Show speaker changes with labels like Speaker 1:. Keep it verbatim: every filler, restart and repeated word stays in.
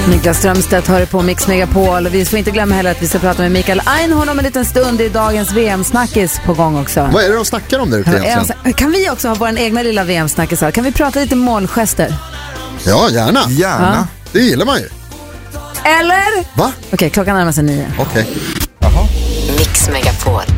Speaker 1: Niklas Strömstedt hör på Mix Megapol. Vi får inte glömma heller att vi ska prata med Mikael Einhorn om en liten stund. I dagens V M-snackis på gång också.
Speaker 2: Vad är det de snackar om där ute egentligen?
Speaker 1: Kan vi också ha vår egna lilla V M-snackis här? Kan vi prata lite målgester?
Speaker 2: Ja, gärna.
Speaker 3: Gärna.
Speaker 1: Ja.
Speaker 2: Det gillar man ju.
Speaker 1: Eller?
Speaker 2: Va?
Speaker 1: Okej, klockan närmar sig nio.
Speaker 2: Okej.
Speaker 3: Jaha.
Speaker 4: Mix Megapol.